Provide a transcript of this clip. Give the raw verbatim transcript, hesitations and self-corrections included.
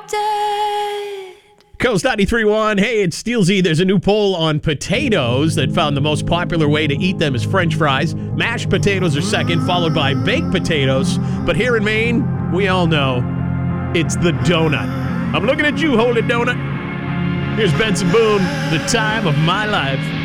dead. Coast ninety-three point one, hey, it's Steelsy. There's a new poll on potatoes that found the most popular way to eat them is French fries. Mashed potatoes are second, followed by baked potatoes. But here in Maine, we all know it's the donut. I'm looking at you, Holy Donut. Here's Benson Boone, The Time of My Life.